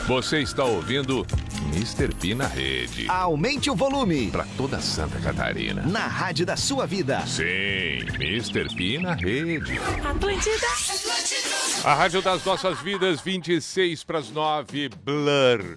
Você está ouvindo Mr. P na rede. Aumente o volume. Para toda Santa Catarina. Na rádio da sua vida. Sim, Mr. P na rede. Atlântida. A rádio das nossas vidas, 26 para as 9, Blur.